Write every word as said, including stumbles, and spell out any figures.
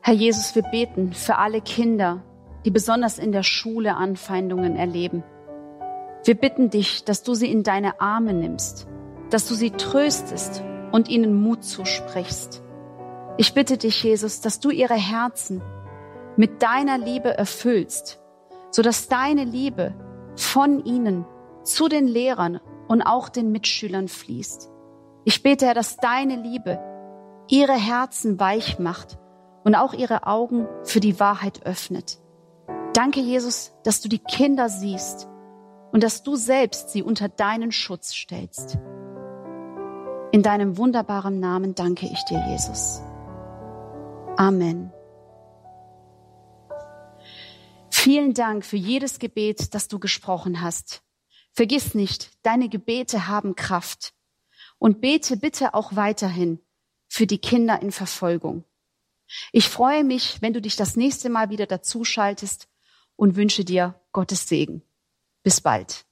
Herr Jesus, wir beten für alle Kinder, die besonders in der Schule Anfeindungen erleben. Wir bitten dich, dass du sie in deine Arme nimmst, dass du sie tröstest und ihnen Mut zusprichst. Ich bitte dich, Jesus, dass du ihre Herzen mit deiner Liebe erfüllst, sodass deine Liebe von ihnen zu den Lehrern und auch den Mitschülern fließt. Ich bete, Herr, dass deine Liebe ihre Herzen weich macht und auch ihre Augen für die Wahrheit öffnet. Danke, Jesus, dass du die Kinder siehst und dass du selbst sie unter deinen Schutz stellst. In deinem wunderbaren Namen danke ich dir, Jesus. Amen. Vielen Dank für jedes Gebet, das du gesprochen hast. Vergiss nicht, deine Gebete haben Kraft. Und bete bitte auch weiterhin für die Kinder in Verfolgung. Ich freue mich, wenn du dich das nächste Mal wieder dazuschaltest und wünsche dir Gottes Segen. Bis bald.